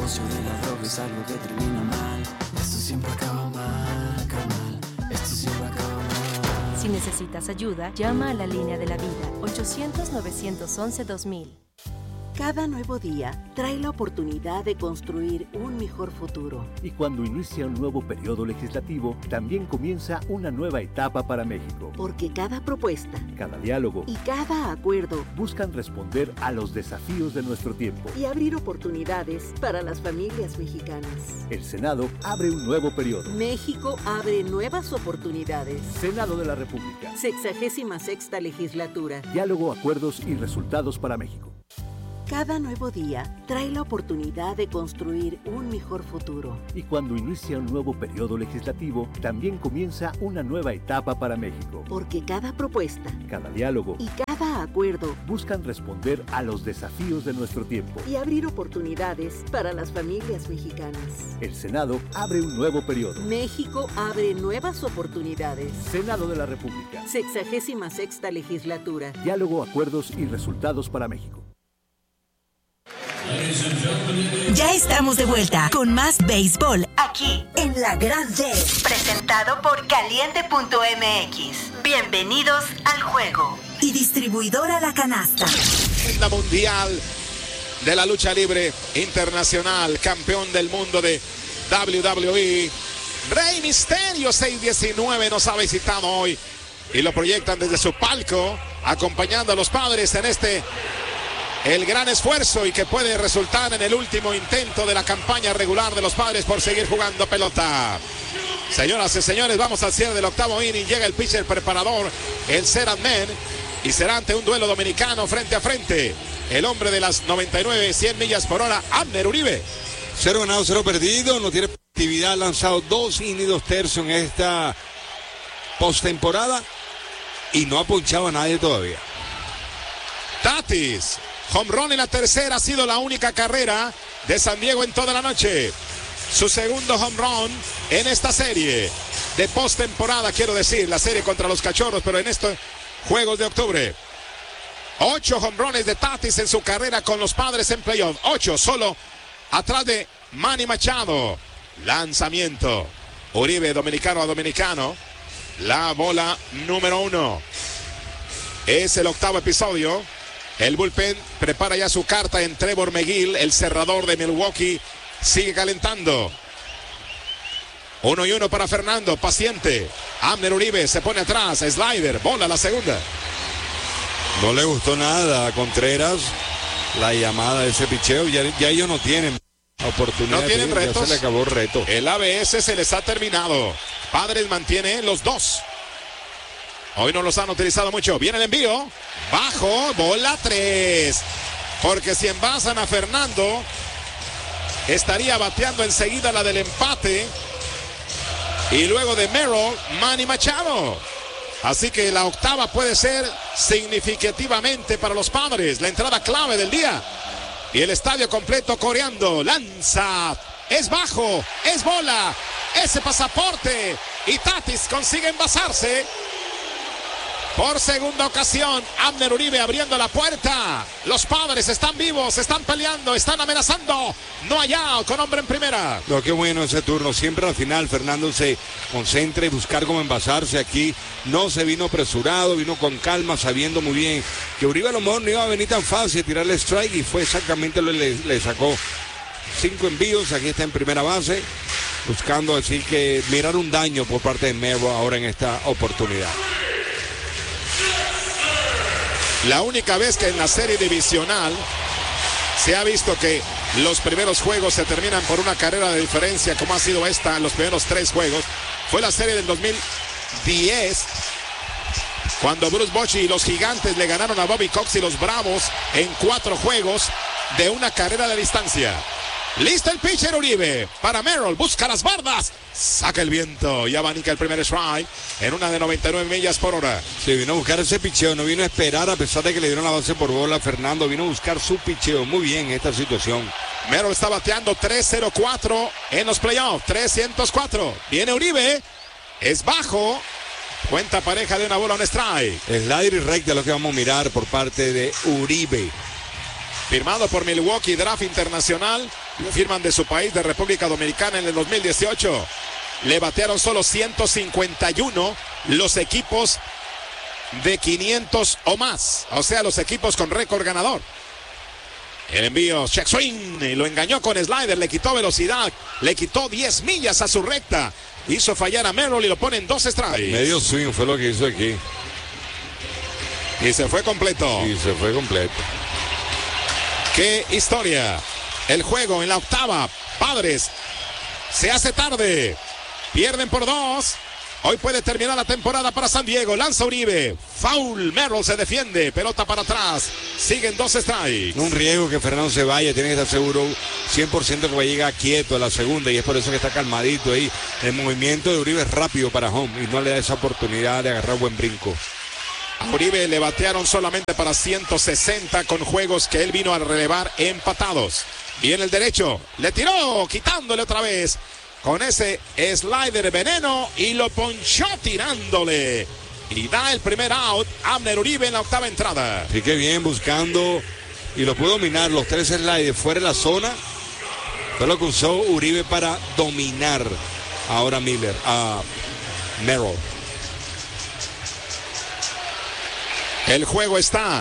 negocio de la droga es algo que termina mal. Esto siempre acaba mal, carnal. Esto siempre acaba mal. Si necesitas ayuda, llama a la línea de la vida, 800-911-2000. Cada nuevo día trae la oportunidad de construir un mejor futuro. Y cuando inicia un nuevo periodo legislativo, también comienza una nueva etapa para México. Porque cada propuesta, cada diálogo y cada acuerdo buscan responder a los desafíos de nuestro tiempo y abrir oportunidades para las familias mexicanas. El Senado abre un nuevo periodo. México abre nuevas oportunidades. Senado de la República. 66ª legislatura. Diálogo, acuerdos y resultados para México. Cada nuevo día trae la oportunidad de construir un mejor futuro. Y cuando inicia un nuevo periodo legislativo, también comienza una nueva etapa para México. Porque cada propuesta, cada diálogo y cada acuerdo buscan responder a los desafíos de nuestro tiempo y abrir oportunidades para las familias mexicanas. El Senado abre un nuevo periodo. México abre nuevas oportunidades. Senado de la República. 66ª legislatura. Diálogo, acuerdos y resultados para México. Ya estamos de vuelta con más béisbol aquí en La Gran D, presentado por Caliente.mx. Bienvenidos al juego. Y distribuidora La Canasta. La mundial de la lucha libre internacional, campeón del mundo de WWE, Rey Mysterio 619 nos ha visitado hoy y lo proyectan desde su palco, acompañando a los padres en el gran esfuerzo y que puede resultar en el último intento de la campaña regular de los padres por seguir jugando pelota. Señoras y señores, vamos al cierre del octavo inning. Llega el pitcher preparador, el Seran Man, y será ante un duelo dominicano frente a frente. El hombre de las 99, 100 millas por hora, Abner Uribe. 0 ganado, 0 perdido, no tiene actividad, ha lanzado 2 innings y 2 tercios en esta postemporada y no ha ponchado a nadie todavía. Tatis. Home run en la tercera, ha sido la única carrera de San Diego en toda la noche. Su segundo home run en esta serie de postemporada, quiero decir, la serie contra los Cachorros, pero en estos juegos de octubre. 8 home runs de Tatis en su carrera con los Padres en playoff. 8 solo atrás de Manny Machado. Lanzamiento. Uribe, dominicano a dominicano. La bola número 1. Es el octavo episodio. El bullpen prepara ya su carta en Trevor Megill, el cerrador de Milwaukee. Sigue calentando. 1-1 para Fernando, paciente. Abner Uribe se pone atrás, slider, bola la segunda. No le gustó nada a Contreras la llamada de ese picheo. Ya ellos no tienen oportunidad. No tienen retos. Ya se le acabó el reto. El ABS se les ha terminado. Padres mantiene los 2. Hoy no los han utilizado mucho. Viene el envío. Bajo, bola 3. Porque si envasan a Fernando, estaría bateando enseguida la del empate. Y luego de Merrill, Manny Machado. Así que la octava puede ser significativamente para los Padres. La entrada clave del día. Y el estadio completo coreando. Lanza. Es bajo. Es bola. Ese pasaporte. Y Tatis consigue envasarse. Por segunda ocasión, Abner Uribe abriendo la puerta. Los Padres están vivos, están peleando, están amenazando. No hay out con hombre en primera. No, qué bueno ese turno. Siempre al final Fernando se concentra y buscar cómo envasarse aquí. No se vino apresurado, vino con calma, sabiendo muy bien que Uribe a lo mejor no iba a venir tan fácil a tirarle strike y fue exactamente lo que le sacó. 5 envíos, aquí está en primera base, buscando así que mirar un daño por parte de Merrill ahora en esta oportunidad. La única vez que en la serie divisional se ha visto que los primeros juegos se terminan por una carrera de diferencia, como ha sido esta en los primeros 3 juegos, fue la serie del 2010, cuando Bruce Bochy y los Gigantes le ganaron a Bobby Cox y los Bravos en 4 juegos de una carrera de distancia. Listo el pitcher Uribe para Merrill, busca las bardas, saca el viento y abanica el primer strike en una de 99 millas por hora. Sí, vino a buscar ese picheo, no vino a esperar a pesar de que le dieron la base por bola a Fernando, vino a buscar su picheo, muy bien en esta situación. Merrill está bateando 304 en los playoffs, 304. Viene Uribe, es bajo, cuenta pareja de una bola, un strike. Slider y recta lo que vamos a mirar por parte de Uribe. Firmado por Milwaukee, draft internacional, firman de su país, de República Dominicana, en el 2018. Le batearon solo 151 los equipos de 500 o más. O sea, los equipos con récord ganador. El envío, check swing, y lo engañó con slider, le quitó velocidad, le quitó 10 millas a su recta. Hizo fallar a Merrill y lo pone en 2 strikes. Medio swing fue lo que hizo aquí. Y se fue completo. ¡Qué historia! El juego en la octava. Padres, se hace tarde. Pierden por 2. Hoy puede terminar la temporada para San Diego. Lanza Uribe. Foul. Merrill se defiende. Pelota para atrás. Siguen 2 strikes. Un riesgo que Fernando se vaya. Tiene que estar seguro 100% que va a llegar quieto a la segunda. Y es por eso que está calmadito ahí. El movimiento de Uribe es rápido para home. Y no le da esa oportunidad de agarrar buen brinco. A Uribe le batearon solamente para 160 con juegos que él vino a relevar empatados. Viene el derecho. Le tiró. Quitándole otra vez. Con ese slider veneno y lo ponchó tirándole. Y da el primer out. Abner Uribe en la octava entrada. Así que bien buscando y lo pudo dominar. Los 3 sliders fuera de la zona. Fue lo que usó Uribe para dominar ahora a Merrill. El juego está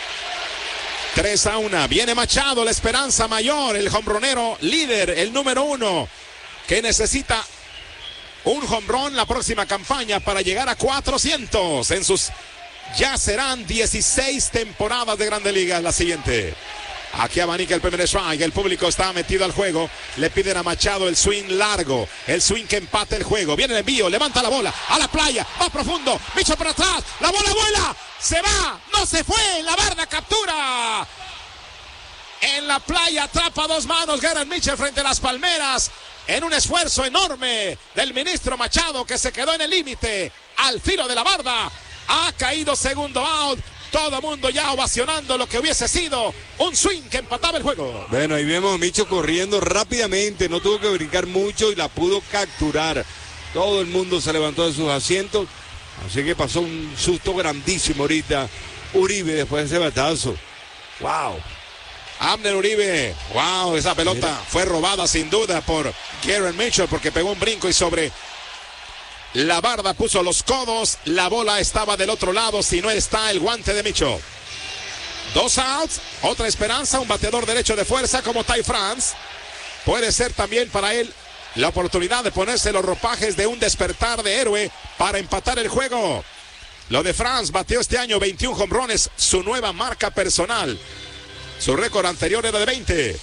3-1. Viene Machado, la esperanza mayor. El jonronero líder, el número 1. Que necesita un jonrón la próxima campaña para llegar a 400 en sus, ya serán 16 temporadas de Grandes Ligas la siguiente. Aquí abanica el primer strike, el público está metido al juego, le piden a Machado el swing largo, el swing que empate el juego. Viene el envío, levanta la bola, a la playa, va profundo, Mitchell para atrás, la bola vuela, se va, no se fue, en la barda captura. En la playa atrapa 2 manos Garrett Mitchell frente a las palmeras. En un esfuerzo enorme del ministro Machado, que se quedó en el límite, al filo de la barda. Ha caído segundo out. Todo mundo ya ovacionando lo que hubiese sido un swing que empataba el juego. Bueno, ahí vemos a Micho corriendo rápidamente. No tuvo que brincar mucho y la pudo capturar. Todo el mundo se levantó de sus asientos. Así que pasó un susto grandísimo ahorita Uribe después de ese batazo. ¡Wow! Abner Uribe, wow, esa pelota fue robada sin duda por Garrett Mitchell porque pegó un brinco y sobre la barda puso los codos. La bola estaba del otro lado, si no está el guante de Mitchell. 2 outs, otra esperanza, un bateador derecho de fuerza como Ty France. Puede ser también para él la oportunidad de ponerse los ropajes de un despertar de héroe para empatar el juego. Lo de France, bateó este año 21 jonrones, su nueva marca personal. Su récord anterior era de 20.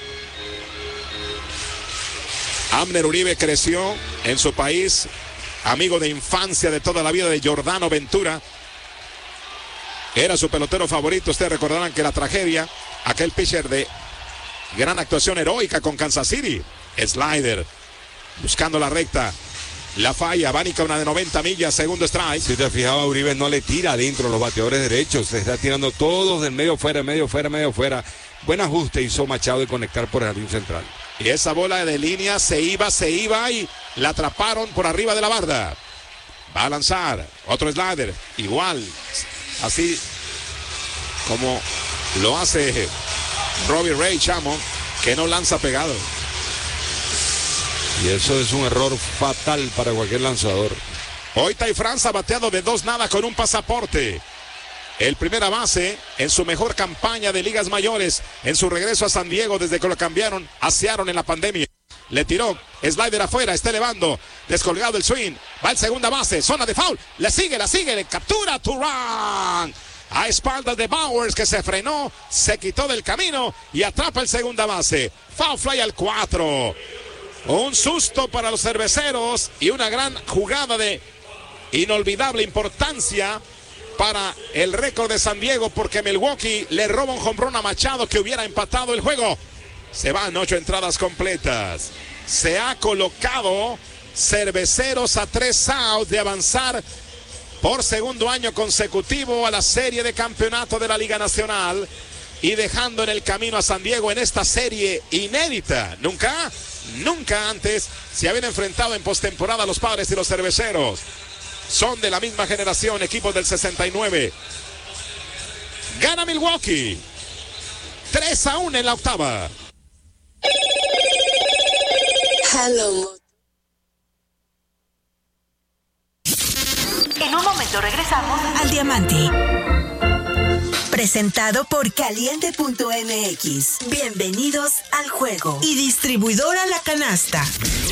Abner Uribe creció en su país, amigo de infancia de toda la vida de Jordano Ventura. Era su pelotero favorito. Ustedes recordarán que la tragedia, aquel pitcher de gran actuación heroica con Kansas City. Slider, buscando la recta. La falla, Vánica una de 90 millas, segundo strike. Si te fijabas, Uribe no le tira adentro los bateadores derechos. Se está tirando todos del medio fuera, medio fuera, medio fuera. Buen ajuste hizo Machado de conectar por el jardín central. Y esa bola de línea se iba y la atraparon por arriba de la barda. Va a lanzar otro slider, igual, así como lo hace Robbie Ray Chamo, que no lanza pegado. Y eso es un error fatal para cualquier lanzador. Hoy Ty France ha bateado de 2-0 con un pasaporte. El primera base en su mejor campaña de ligas mayores, en su regreso a San Diego desde que lo cambiaron a Seattle en la pandemia. Le tiró, slider afuera, está elevando, descolgado el swing, va el segunda base, zona de foul, la sigue, le captura Turán. A espaldas de Bowers, que se frenó, se quitó del camino y atrapa el segunda base. Foul fly al 4. Un susto para los cerveceros y una gran jugada de inolvidable importancia para el récord de San Diego, porque Milwaukee le roba un jonrón a Machado que hubiera empatado el juego. Se van 8 entradas completas. Se ha colocado Cerveceros a 3 outs de avanzar por segundo año consecutivo a la serie de campeonato de la Liga Nacional y dejando en el camino a San Diego en esta serie inédita. Nunca antes se habían enfrentado en postemporada los Padres y los Cerveceros. Son de la misma generación, equipos del 69. Gana Milwaukee 3-1 en la octava. En un momento regresamos al Diamante. Presentado por Caliente.mx. Bienvenidos al juego. Y distribuidora La Canasta.